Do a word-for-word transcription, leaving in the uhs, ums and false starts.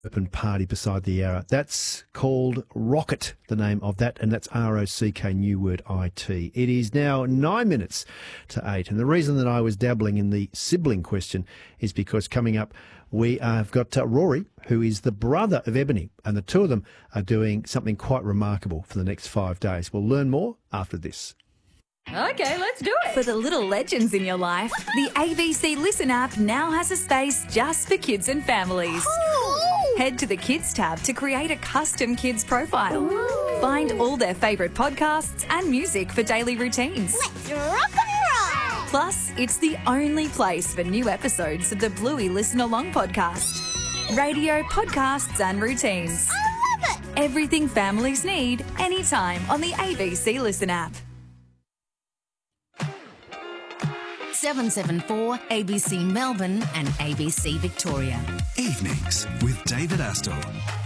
open party beside the Yarra. That's called Rocket, the name of that, and that's R O C K, new word I T. It is now nine minutes to eight, and the reason that I was dabbling in the sibling question is because coming up we have got uh, Rory, who is the brother of Ebony, and the two of them are doing something quite remarkable for the next five days. We'll learn more after this. Okay, let's do it. For the little legends in your life, the A B C Listen app now has a space just for kids and families. Cool. Head to the Kids tab to create a custom kids profile. Ooh. Find all their favourite podcasts and music for daily routines. Let's rock and roll. Plus, it's the only place for new episodes of the Bluey Listen Along podcast. Radio, podcasts and routines. I love it. Everything families need, anytime on the A B C Listen app. seven seven four A B C Melbourne and A B C Victoria. Evenings with David Astle.